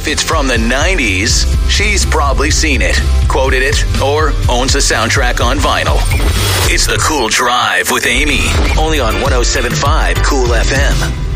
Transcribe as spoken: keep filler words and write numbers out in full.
If it's from the nineties, she's probably seen it, quoted it, or owns the soundtrack on vinyl. It's The Cool Drive with Amy, only on one oh seven point five Cool F M.